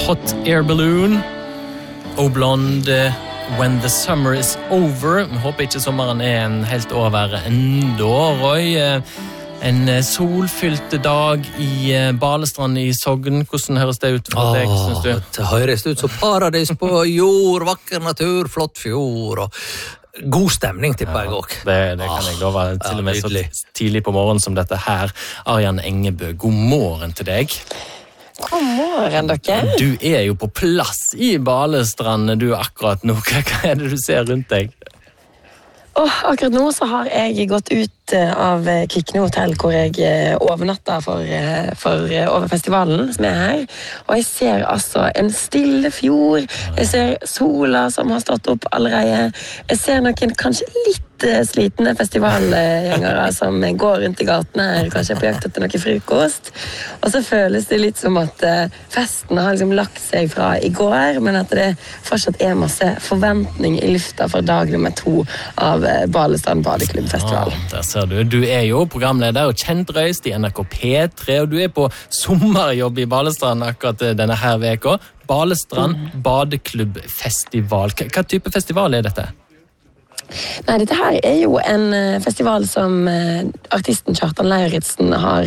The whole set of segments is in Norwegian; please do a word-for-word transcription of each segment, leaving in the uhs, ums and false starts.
Hot Air Balloon og Blonde When the Summer is Over. Vi håper ikke sommeren er en helt over enda, Roy. En solfylt dag i Balestrand i Sogn. Hvordan høres det ut for deg, synes du? Det høres ut som paradis på jord, vakker natur, flott fjord og god stemning, tipper jeg også. Det, det kan jeg love, til og med så tidlig på morgenen som dette her. Arian Engebø, god morgen til deg. God morgen, dere. Du er jo på plass i Balestrand du akkurat nå. Hva er det du ser rundt deg? Oh, akkurat nå så har jeg gått ut av Kvikne Hotel, hvor jeg overnatter for, for over festivalen som er her. Og jeg ser altså en stille fjord. Jeg ser sola som har stått opp allerede. Jeg ser noen kanskje litt slitne festivalgjengere som går rundt i gaten her, kanskje på jakt etter noe frokost. Og så føles det litt som at festen har liksom lagt seg fra i går, men at det fortsatt er masse forventning i lufta for dag nummer to av Balestrand Badeklubbfestival. Ja, der ser du. Du er jo programleder og kjent røyst i N R K P tre, og du er på sommerjobb i Balestrand akkurat denne her veka. Balestrand Badeklubbfestival. Hva type festival er dette? Nei, dette her er jo en festival som artisten Kjartan Lauritzen har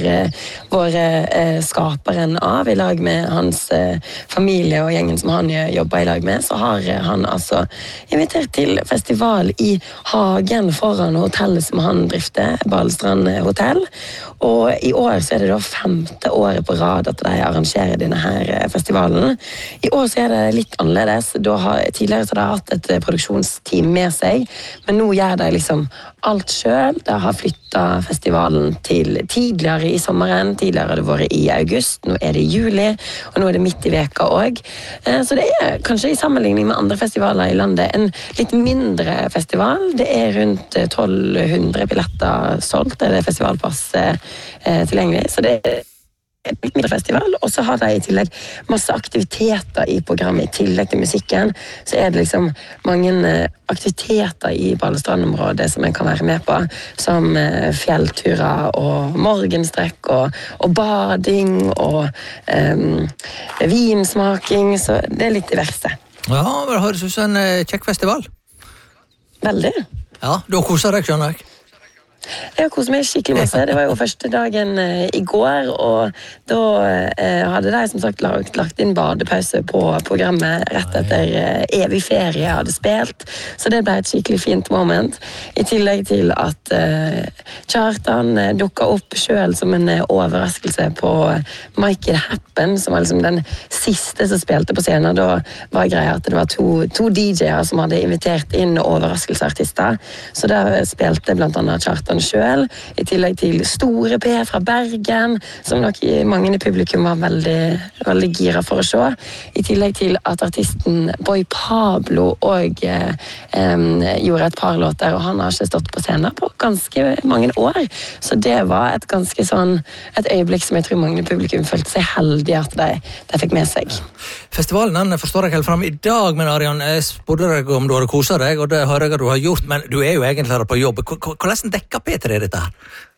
vært skaperen av i lag med hans familie og gjengen som han jobber i lag med. Så har han altså invitert til festival i hagen foran hotellet som han drifter, Balestrand Hotel. Og i år så er det da femte året på rad at de arrangerer denne her festivalen. I år så er det litt annerledes. Da har, tidligere så har de hatt et produksjonsteam med seg, men nå gjør de liksom alt selv. De har flyttet festivalen til tidligere i sommeren. Tidligere har det vært i august, nå er det i juli, og nå er det midt i veka også. Så det er kanskje i sammenligning med andre festivaler i landet en litt mindre festival. Det er rundt tolv hundre billetter solgt, det er det festivalpass tilgjengelig. Så det er en litt mindre festival, og så har de i tillegg masse aktiviteter i programmet. I tillegg til musikken, så er det liksom mange aktiviteter i Balestrandområdet som en kan være med på, som fjellturer og morgenstrekk og, og bading og um, vinsmaking, så det er litt det verste. Ja, men det høres ut som en kjekk festival. Veldig. Ja, du har koset deg, skjønner jeg. Jeg har koset meg skikkelig masse. Det var jo første dagen eh, i går, og da eh, hadde de som sagt lagt, lagt inn badepause på programmet rett etter eh, evig ferie hadde spilt, så det ble et skikkelig fint moment. I tillegg til at eh, Kjartan eh, dukket opp selv som en eh, overraskelse på Make It Happen, som var liksom den siste som spilte på scenen. Da var greia at det var to, to D J-er som hadde invitert inn overraskelsesartister, så da spilte blant annet Kjartan selv, i tillegg til Store P fra Bergen, som nok mange i publikum var veldig, veldig gira for å se. I tillegg til at artisten Boy Pablo også eh, gjorde et par låter, og han har ikke stått på scenen på ganske mange år. Så det var et ganske sånn, et øyeblikk som jeg tror mange i publikum følte seg heldige at de, de fikk med seg. Festivalen den forstår jeg helt frem i dag, men Arian, jeg spurte deg om du hadde koset deg, og det hører jeg at du har gjort, men du er jo egentlig her på jobb. Hvordan dekker P tre dette her?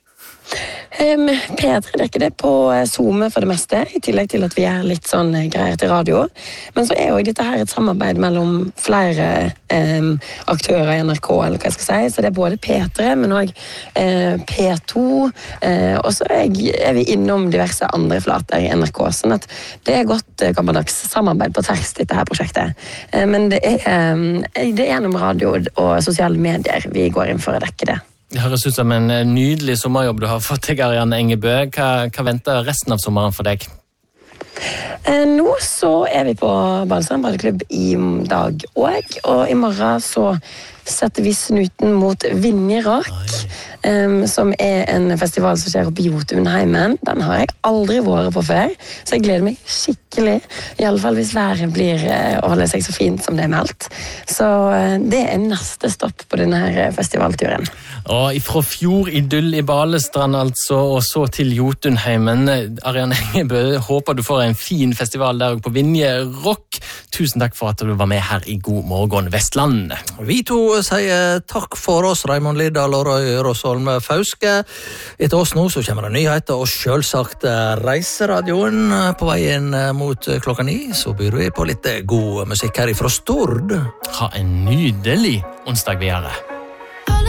Um, P tre dekker det på Zoom for det meste, i tillegg til at vi er litt sånn greier til radio. Men så er jo dette her et samarbeid mellom flere um, aktører i N R K, eller hva jeg skal si. Så det er både P tre, men også uh, P to, uh, og så er, er vi innom diverse andre flater i N R K, sånn at det er godt uh, gammeldags samarbeid på tvers dette her prosjektet. Uh, men det er, um, det er gjennom radio og sosiale medier vi går inn for å dekke det. Det høres ut som en nydelig sommerjobb du har fått deg, Arian Engebø. Hva, hva venter resten av sommeren for deg? Nå så er vi på Balestrand Badeklubb i dag også, og i morgen så setter vi snuten mot Vinjerock, um, som er en festival som skjer oppe i Jotunheimen. Den har jeg aldri vært på før, så jeg gleder meg skikkelig, i alle fall hvis været blir uh, å holde seg så fint som det er meldt. Så uh, det er neste stopp på denne her festivalturen. Og fra fjord idyll i Balestrand altså, og så til Jotunheimen. Arian Engebø, håper du får en fin festival der på Vinjerock. Tusen takk for at du var med her i God morgen Vestland. Vi to sier takk for oss, Raimond Liddal og Roy Rosholm Fauske. Etter oss nå så kommer det nyheter, og selvsagt reiseradioen på veien mot klokka ni. Så byr vi på litt god musikk her ifra Stord. Ha en nydelig onsdag videre.